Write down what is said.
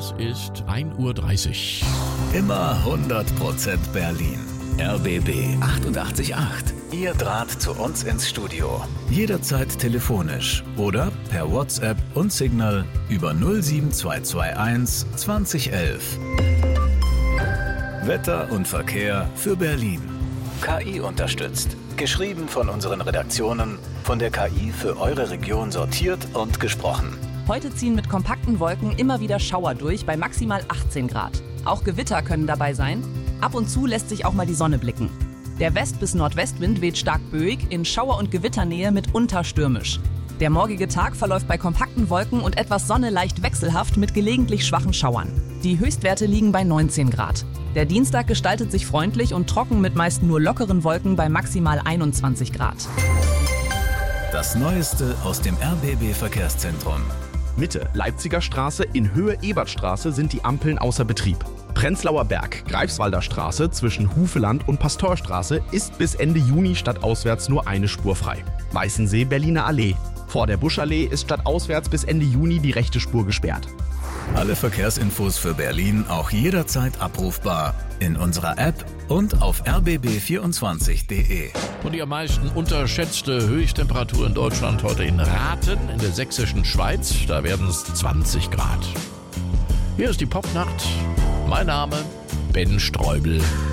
Es ist 1:30 Uhr. Immer 100% Berlin. RBB 88.8. Ihr Draht zu uns ins Studio. Jederzeit telefonisch oder per WhatsApp und Signal über 07221 2011. Wetter und Verkehr für Berlin. KI unterstützt. Geschrieben von unseren Redaktionen, von der KI für eure Region sortiert und gesprochen. Heute ziehen mit kompakten Wolken immer wieder Schauer durch bei maximal 18 Grad. Auch Gewitter können dabei sein. Ab und zu lässt sich auch mal die Sonne blicken. Der West- bis Nordwestwind weht stark böig, in Schauer- und Gewitternähe mitunter stürmisch. Der morgige Tag verläuft bei kompakten Wolken und etwas Sonne leicht wechselhaft mit gelegentlich schwachen Schauern. Die Höchstwerte liegen bei 19 Grad. Der Dienstag gestaltet sich freundlich und trocken mit meist nur lockeren Wolken bei maximal 21 Grad. Das Neueste aus dem RBB-Verkehrszentrum. Mitte Leipziger Straße in Höhe Ebertstraße sind die Ampeln außer Betrieb. Prenzlauer Berg, Greifswalder Straße zwischen Hufeland und Pastorstraße ist bis Ende Juni stadtauswärts nur eine Spur frei. Weißensee, Berliner Allee. Vor der Buschallee ist stadtauswärts bis Ende Juni die rechte Spur gesperrt. Alle Verkehrsinfos für Berlin auch jederzeit abrufbar in unserer App und auf rbb24.de. Und die am meisten unterschätzte Höchsttemperatur in Deutschland heute in Rathen in der sächsischen Schweiz. Da werden es 20 Grad. Hier ist die Popnacht. Mein Name Ben Streubel.